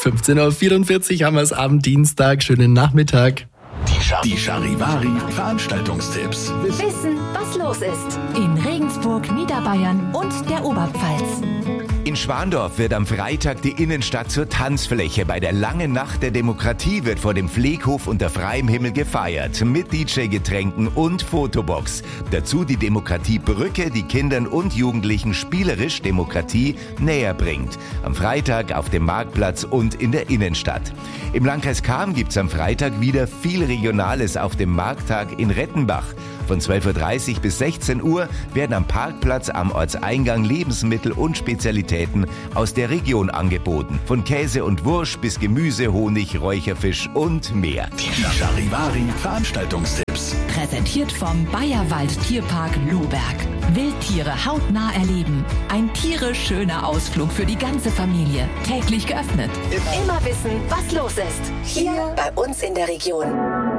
15:44 Uhr haben wir es am Dienstag. Schönen Nachmittag. Die Charivari Veranstaltungstipps. Wissen, was los ist. In Regensburg, Niederbayern und der Oberpfalz. In Schwandorf wird am Freitag die Innenstadt zur Tanzfläche. Bei der langen Nacht der Demokratie wird vor dem Pfleghof unter freiem Himmel gefeiert. Mit DJ-Getränken und Fotobox. Dazu die Demokratiebrücke, die Kindern und Jugendlichen spielerisch Demokratie näher bringt. Am Freitag auf dem Marktplatz und in der Innenstadt. Im Landkreis Cham gibt's am Freitag wieder viel Regionales auf dem Markttag in Rettenbach. Von 12:30 Uhr bis 16 Uhr werden am Parkplatz am Ortseingang Lebensmittel und Spezialitäten aus der Region angeboten. Von Käse und Wurst bis Gemüse, Honig, Räucherfisch und mehr. Die Charivari Veranstaltungstipps. Präsentiert vom Bayerwald Tierpark Lohberg. Wildtiere hautnah erleben. Ein tierisch schöner Ausflug für die ganze Familie. Täglich geöffnet. Immer wissen, was los ist. Hier bei uns in der Region.